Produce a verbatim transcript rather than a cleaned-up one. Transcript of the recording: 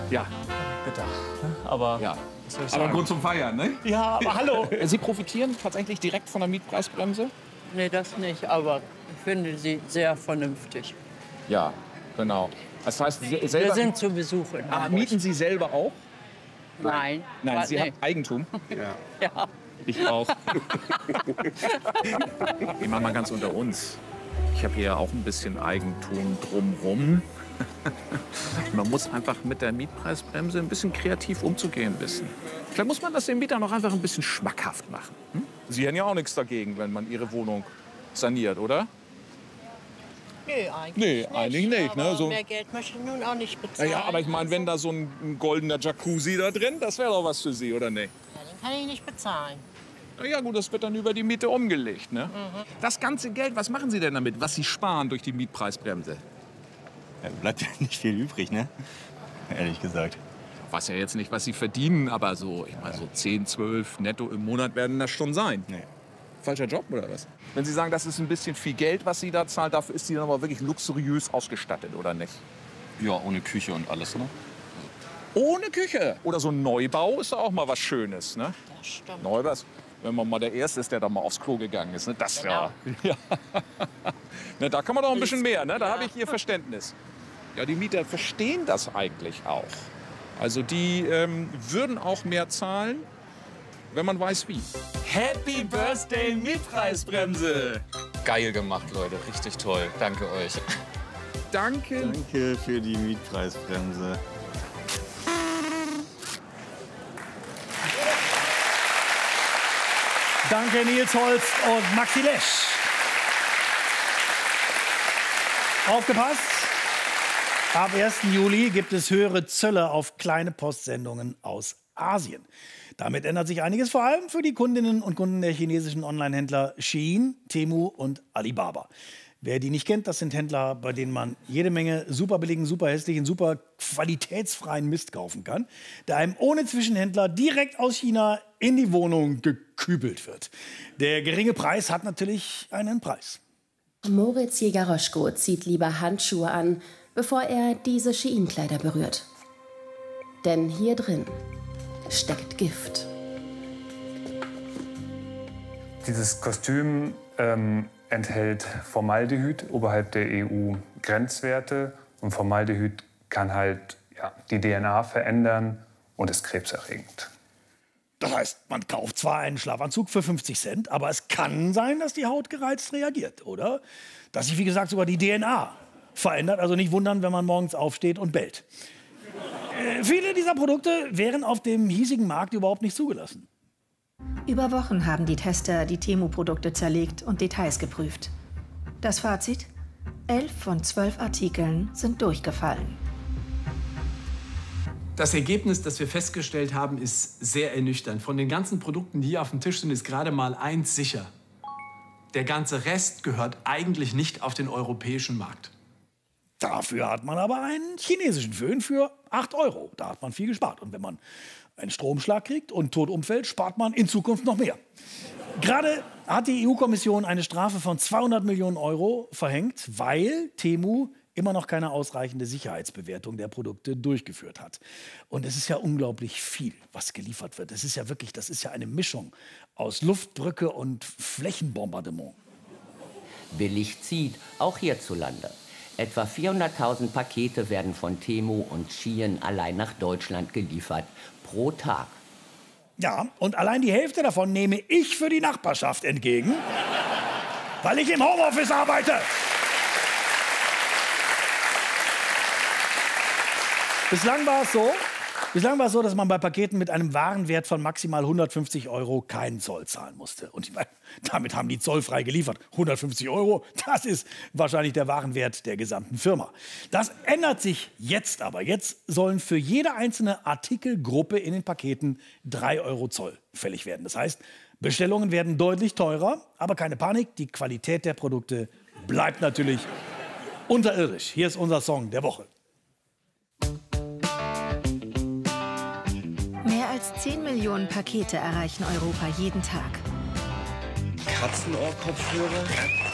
Ja. Bitte. Aber, ja. aber Grund zum Feiern, ne? Ja, aber hallo. Sie profitieren tatsächlich direkt von der Mietpreisbremse? Nee, das nicht, aber ich finde sie sehr vernünftig. Ja, genau. Das heißt, Sie Wir selber... sind zu Besuch in Ah, Hamburg. mieten Sie selber auch? Nein. Nein, Sie nee. haben Eigentum? Ja. ja. Ich auch. Ich mach mal ganz unter uns. Ich habe hier ja auch ein bisschen Eigentum drumrum. Man muss einfach mit der Mietpreisbremse ein bisschen kreativ umzugehen wissen. Vielleicht muss man das den Mietern noch einfach ein bisschen schmackhaft machen. Hm? Sie haben ja auch nichts dagegen, wenn man Ihre Wohnung saniert, oder? Nee, eigentlich Nee, nicht. eigentlich nicht, ne? Aber So- mehr Geld möchte ich nun auch nicht bezahlen. Ja, aber ich meine, wenn da so ein, ein goldener Jacuzzi da drin, das wäre doch was für Sie, oder nicht? Ja, den kann ich nicht bezahlen. Na ja, gut, das wird dann über die Miete umgelegt, ne? Mhm. Das ganze Geld, was machen Sie denn damit, was Sie sparen durch die Mietpreisbremse? Ja, bleibt ja nicht viel übrig, ne? Ehrlich gesagt. Ich weiß ja jetzt nicht, was Sie verdienen, aber so, ich meine, so zehn, zwölf netto im Monat werden das schon sein. Nee. Falscher Job oder was? Wenn Sie sagen, das ist ein bisschen viel Geld, was Sie da zahlen, dafür ist Sie dann aber wirklich luxuriös ausgestattet, oder nicht? Ja, ohne Küche und alles, ne? Ohne Küche. Oder so ein Neubau ist doch auch mal was Schönes, ne? Das stimmt. Neubau, wenn man mal der Erste ist, der da mal aufs Klo gegangen ist, ne? Das ja. ja. Ne, da kann man doch ein bisschen mehr, ne? Da habe ich Ihr Verständnis. Ja, die Mieter verstehen das eigentlich auch. Also die ähm, würden auch mehr zahlen, wenn man weiß wie. Happy Birthday Mietpreisbremse. Geil gemacht, Leute. Richtig toll. Danke euch. Danke. Danke für die Mietpreisbremse. Danke Nils Holst und Maxi Lesch. Aufgepasst! Ab ersten Juli gibt es höhere Zölle auf kleine Postsendungen aus Asien. Damit ändert sich einiges, vor allem für die Kundinnen und Kunden der chinesischen Onlinehändler Shein, Temu und Alibaba. Wer die nicht kennt, das sind Händler, bei denen man jede Menge super billigen, super hässlichen, super qualitätsfreien Mist kaufen kann, der einem ohne Zwischenhändler direkt aus China in die Wohnung gekübelt wird. Der geringe Preis hat natürlich einen Preis. Moritz Jäger-Roschko zieht lieber Handschuhe an, bevor er diese Shein-Kleider berührt. Denn hier drin steckt Gift. Dieses Kostüm ähm, enthält Formaldehyd oberhalb der E U-Grenzwerte. Und Formaldehyd kann halt ja, die D N A verändern und ist krebserregend. Das heißt, man kauft zwar einen Schlafanzug für fünfzig Cent, aber es kann sein, dass die Haut gereizt reagiert, oder? Dass sich, wie gesagt, sogar die D N A verändert. Also nicht wundern, wenn man morgens aufsteht und bellt. Äh, viele dieser Produkte wären auf dem hiesigen Markt überhaupt nicht zugelassen. Über Wochen haben die Tester die Temu-Produkte zerlegt und Details geprüft. Das Fazit? Elf von zwölf Artikeln sind durchgefallen. Das Ergebnis, das wir festgestellt haben, ist sehr ernüchternd. Von den ganzen Produkten, die hier auf dem Tisch sind, ist gerade mal eins sicher. Der ganze Rest gehört eigentlich nicht auf den europäischen Markt. Dafür hat man aber einen chinesischen Föhn für acht Euro. Da hat man viel gespart. Und wenn man einen Stromschlag kriegt und tot umfällt, spart man in Zukunft noch mehr. Gerade hat die E U-Kommission eine Strafe von zweihundert Millionen Euro verhängt, weil Temu immer noch keine ausreichende Sicherheitsbewertung der Produkte durchgeführt hat. Und es ist ja unglaublich viel, was geliefert wird. Es ist ja wirklich, das ist ja eine Mischung aus Luftbrücke und Flächenbombardement. Billig zieht, auch hierzulande. Etwa vierhunderttausend Pakete werden von Temu und Shein allein nach Deutschland geliefert, pro Tag. Ja, und allein die Hälfte davon nehme ich für die Nachbarschaft entgegen, weil ich im Homeoffice arbeite. Bislang war es so, bislang war es so, dass man bei Paketen mit einem Warenwert von maximal hundertfünfzig Euro keinen Zoll zahlen musste. Und ich meine, damit haben die zollfrei geliefert. hundertfünfzig Euro, das ist wahrscheinlich der Warenwert der gesamten Firma. Das ändert sich jetzt aber. Jetzt sollen für jede einzelne Artikelgruppe in den Paketen drei Euro Zoll fällig werden. Das heißt, Bestellungen werden deutlich teurer, aber keine Panik, die Qualität der Produkte bleibt natürlich unterirdisch. Hier ist unser Song der Woche. Mehr als zehn Millionen Pakete erreichen Europa jeden Tag. Katzenohrkopfhörer?